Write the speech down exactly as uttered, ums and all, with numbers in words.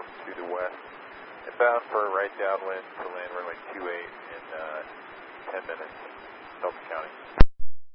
miles to the west. Inbound for right downwind to land runway two eight in uh, ten minutes, Delta County.